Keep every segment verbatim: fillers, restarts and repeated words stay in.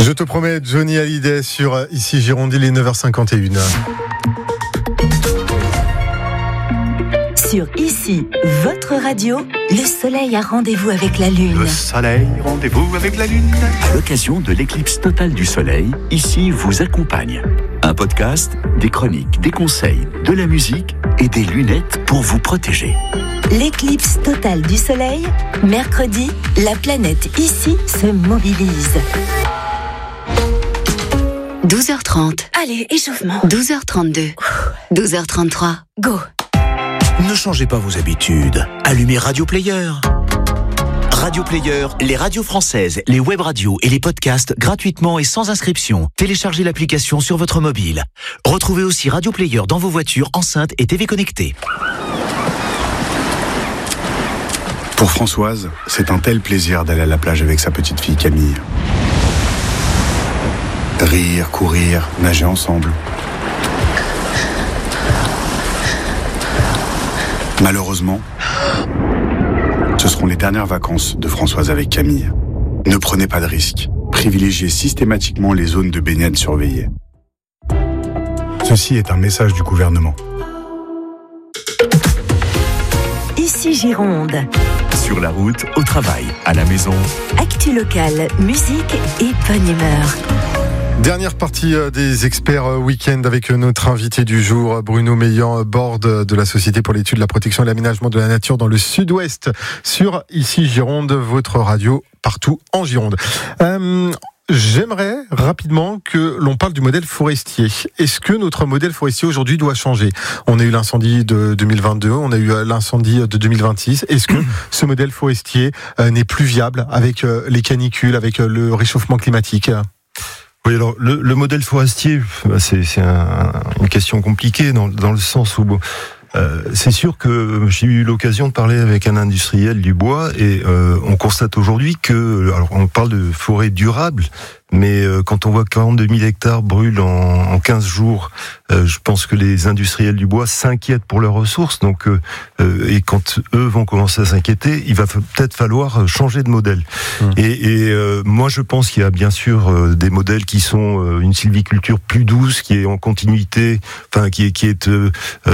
Je te promets, Johnny Hallyday sur Ici Gironde, il est neuf heures cinquante et une. Sur Ici, votre radio, le soleil a rendez-vous avec la lune. Le soleil, rendez-vous avec la lune. À l'occasion de l'éclipse totale du soleil, Ici vous accompagne. Un podcast, des chroniques, des conseils, de la musique et des lunettes pour vous protéger. L'éclipse totale du soleil, mercredi, la planète Ici se mobilise. douze heures trente. Allez, échauffement. douze heures trente-deux. douze heures trente-trois. Go. Ne changez pas vos habitudes. Allumez Radio Player. Radio Player, les radios françaises, les web radios et les podcasts gratuitement et sans inscription. Téléchargez l'application sur votre mobile. Retrouvez aussi Radio Player dans vos voitures, enceintes et T V connectées. Pour Françoise, c'est un tel plaisir d'aller à la plage avec sa petite fille Camille. Rire, courir, nager ensemble. Malheureusement, ce seront les dernières vacances de Françoise avec Camille. Ne prenez pas de risques. Privilégiez systématiquement les zones de baignade surveillées. Ceci est un message du gouvernement. Ici Gironde. Sur la route, au travail, à la maison. Actu locale, musique et bonne humeur. Dernière partie des experts week-end avec notre invité du jour, Bruno Meillan, board de la Société pour l'étude, la protection et l'aménagement de la nature dans le sud-ouest, sur Ici Gironde, votre radio partout en Gironde. Euh, J'aimerais rapidement que l'on parle du modèle forestier. Est-ce que notre modèle forestier aujourd'hui doit changer ? On a eu l'incendie de deux mille vingt-deux, on a eu l'incendie de deux mille vingt-six. Est-ce que ce modèle forestier n'est plus viable avec les canicules, avec le réchauffement climatique ? Oui, alors le, le modèle forestier, c'est, c'est un, une question compliquée dans, dans le sens où bon, euh, c'est sûr que j'ai eu l'occasion de parler avec un industriel du bois et euh, on constate aujourd'hui que, alors on parle de forêt durable, mais euh, quand on voit que quarante-deux mille hectares brûlent en, en quinze jours, euh, je pense que les industriels du bois s'inquiètent pour leurs ressources. Donc, euh, euh, et quand eux vont commencer à s'inquiéter, il va f- peut-être falloir changer de modèle. Mmh. Et, et euh, moi, je pense qu'il y a bien sûr euh, des modèles qui sont euh, une sylviculture plus douce, qui est en continuité, enfin qui est qui est euh,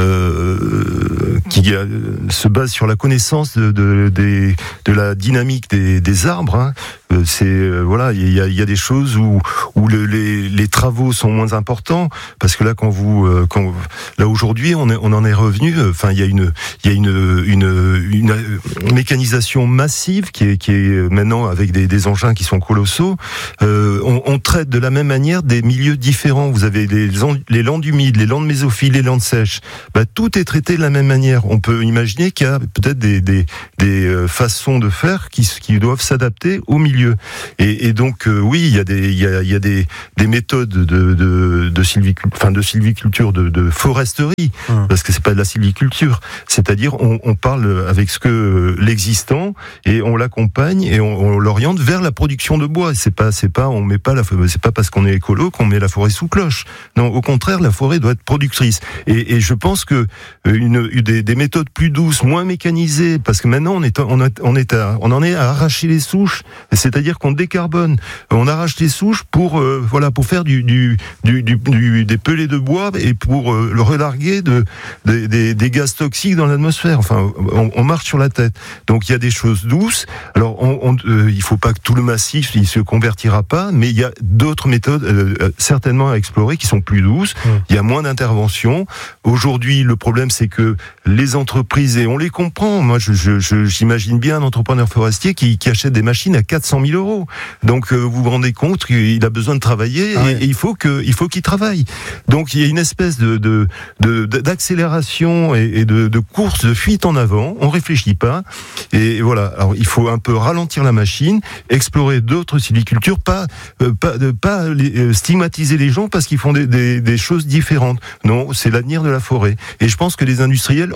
euh, qui a, se base sur la connaissance de de, de, de la dynamique des, des arbres. Hein. Euh, c'est euh, voilà, il y a, il y a des choses où où le, les, les travaux sont moins importants parce que là quand vous euh, quand là aujourd'hui on est, on en est revenu, enfin il y a une il y a une une une, une mécanisation massive qui est qui est maintenant avec des, des engins qui sont colossaux. Euh, on, on traite de la même manière des milieux différents. Vous avez les les landes humides, les landes mésophiles, les landes sèches. Bah, tout est traité de la même manière. On peut imaginer qu'il y a peut-être des des des façons de faire qui qui doivent s'adapter au milieu. Et, et donc euh, oui, il y a des il y a, il y a des, des méthodes de de de sylviculture, enfin de sylviculture, de, de foresterie, mmh. parce que c'est pas de la sylviculture. C'est-à-dire on, on parle avec ce que l'existant et on l'accompagne et on, on l'oriente vers la production de bois. C'est pas c'est pas on met pas la c'est pas parce qu'on est écolo qu'on met la forêt sous cloche. Non, au contraire, la forêt doit être productrice. Et, et je pense que une, une des, des méthodes plus douces, moins mécanisées, parce que maintenant on est on, a, on est à, on en est à arracher les souches. C'est-à-dire qu'on décarbone, on arrache les souches pour euh, voilà pour faire du, du, du, du, du des pellets de bois et pour euh, le relarguer de, de des, des gaz toxiques dans l'atmosphère. Enfin, on, on marche sur la tête. Donc il y a des choses douces. Alors on, on, euh, il faut pas que tout le massif il se convertira pas, mais il y a d'autres méthodes euh, certainement à explorer qui sont plus douces. Mmh. Il y a moins d'intervention. Aujourd'hui, le problème c'est que les entreprises, et on les comprend. Moi, je, je, je, j'imagine bien un entrepreneur forestier qui, qui achète des machines à quatre cent mille euros. Donc, euh, vous vous rendez compte qu'il a besoin de travailler ah et, ouais. et il faut que, il faut qu'il travaille. Donc, il y a une espèce de, de, de d'accélération et, et de, de course, de fuite en avant. On réfléchit pas. Et, et voilà. Alors, il faut un peu ralentir la machine, explorer d'autres sylvicultures, pas, euh, pas, de, pas les, euh, stigmatiser les gens parce qu'ils font des, des, des choses différentes. Non, c'est l'avenir de la forêt. Et je pense que les industriels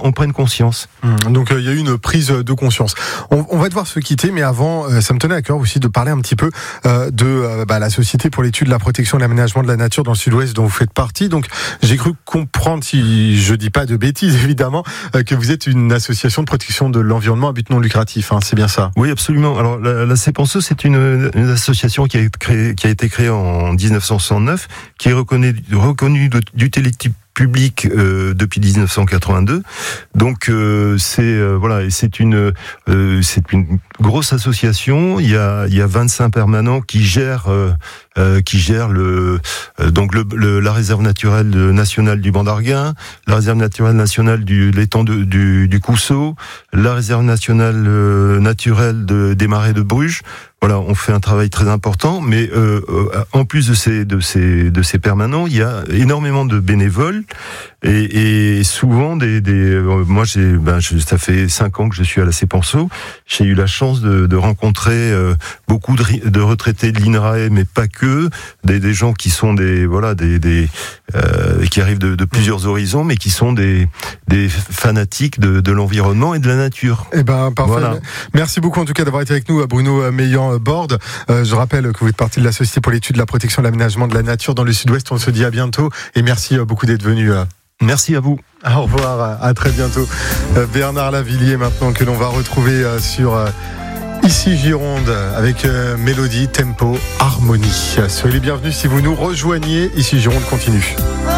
on prenne conscience. Mmh, donc il euh, y a eu une prise de conscience. On, on va devoir se quitter, mais avant, euh, ça me tenait à cœur aussi de parler un petit peu euh, de euh, bah, la Société pour l'étude, la protection et l'aménagement de la nature dans le Sud-Ouest dont vous faites partie. Donc j'ai cru comprendre, si je dis pas de bêtises évidemment, euh, que vous êtes une association de protection de l'environnement à but non lucratif. Hein, c'est bien ça? Oui, absolument. Alors la, la CEPENSO, c'est une, une association qui a, créé, qui a été créée en dix-neuf cent soixante-neuf, qui est reconnue, reconnue d'utilité public euh, depuis dix-neuf cent quatre-vingt-deux. Donc euh, c'est euh, voilà, et c'est une euh, c'est une grosse association. Il y a il y a vingt-cinq permanents qui gèrent euh, euh, qui gèrent le euh, donc le, le la réserve naturelle nationale du Banc d'Arguin, la réserve naturelle nationale du l'étang de, du du Cousseau, la réserve nationale euh, naturelle de, des Marais de Bruges. Voilà, on fait un travail très important, mais euh, en plus de ces de ces de ces permanents, il y a énormément de bénévoles et, et souvent des des. Euh, moi, j'ai ben je, ça fait cinq ans que je suis à la CEPENSO. J'ai eu la chance de, de rencontrer euh, beaucoup de, de retraités de l'I N R A E, mais pas que, des, des gens qui sont des voilà des des euh, qui arrivent de, de plusieurs horizons, mais qui sont des des fanatiques de, de l'environnement et de la nature. Eh ben parfait. Voilà. Merci beaucoup en tout cas d'avoir été avec nous, Bruno Meillan Borde. Euh, je rappelle que vous êtes partie de la Société pour l'étude, la protection et l'aménagement de la nature dans le Sud-Ouest. On se dit à bientôt et merci beaucoup d'être venu. Merci à vous. Au revoir, à très bientôt. Bernard Lavilliers maintenant que l'on va retrouver sur Ici Gironde avec Mélodie, Tempo, Harmonie. Soyez les bienvenus si vous nous rejoignez. Ici Gironde continue.